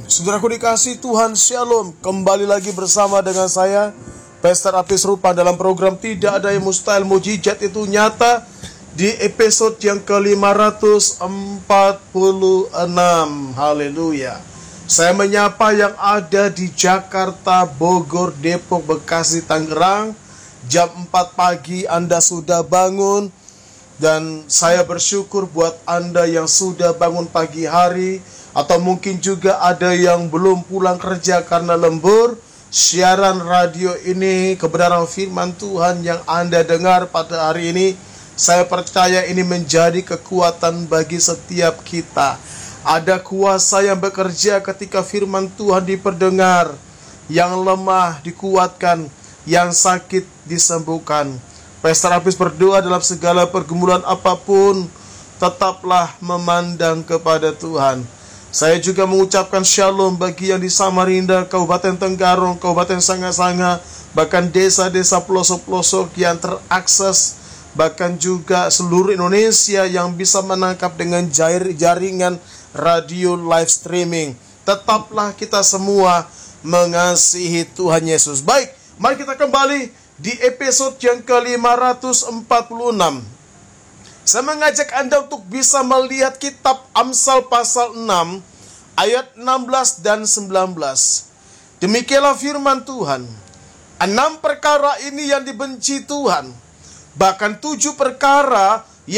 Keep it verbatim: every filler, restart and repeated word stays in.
Saudaraku dikasih Tuhan, Shalom. Kembali lagi bersama dengan saya, Pastor Apis Rupa, dalam program Tidak Ada Yang Mustahil, Mujizat Itu Nyata, di episode yang ke lima ratus empat puluh enam. Haleluya. Saya menyapa yang ada di Jakarta, Bogor, Depok, Bekasi, Tangerang. Jam empat pagi Anda sudah bangun. Dan saya bersyukur buat Anda yang sudah bangun pagi hari, atau mungkin juga ada yang belum pulang kerja karena lembur. Siaran radio ini, kebenaran firman Tuhan yang Anda dengar pada hari ini, saya percaya ini menjadi kekuatan bagi setiap kita. Ada kuasa yang bekerja ketika firman Tuhan diperdengar. Yang lemah dikuatkan, yang sakit disembuhkan. Pastor Apis berdoa dalam segala pergumulan apapun, tetaplah memandang kepada Tuhan. Saya juga mengucapkan shalom bagi yang di Samarinda, Kabupaten Tenggarong, Kabupaten Sanga-Sanga, bahkan desa-desa pelosok-pelosok yang terakses, bahkan juga seluruh Indonesia yang bisa menangkap dengan jaringan radio live streaming. Tetaplah kita semua mengasihi Tuhan Yesus. Baik, mari kita kembali di episode yang ke lima ratus empat puluh enam. Saya mengajak Anda untuk bisa melihat kitab Amsal pasal enam ayat enam belas dan sembilan belas. Demikianlah firman Tuhan. Enam perkara ini yang dibenci Tuhan, bahkan tujuh perkara